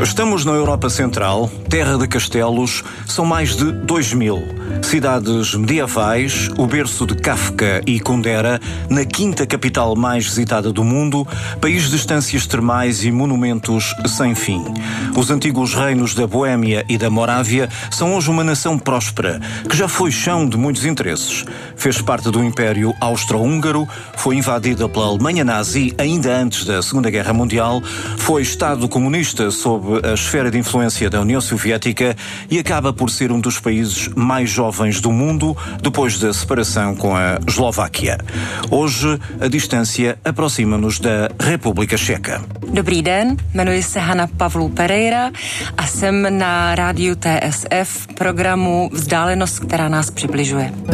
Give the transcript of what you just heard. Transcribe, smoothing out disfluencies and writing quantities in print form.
Estamos na Europa Central, terra de castelos, são mais de 2000. Cidades medievais, o berço de Kafka e Kundera, na quinta capital mais visitada do mundo, país de estâncias termais e monumentos sem fim. Os antigos reinos da Boémia e da Morávia são hoje uma nação próspera, que já foi chão de muitos interesses. Fez parte do Império Austro-Húngaro, foi invadida pela Alemanha nazi ainda antes da Segunda Guerra Mundial, foi Estado comunista sob a esfera de influência da União Soviética e acaba por ser um dos países mais jovens do mundo depois da separação com a Eslováquia. Hoje, a distância aproxima-nos da República Checa. Dobrý den, jmenuji se Hana Pavlů Pereira a jsem na rádiu TSF programu Vzdálenost, která nás přibližuje.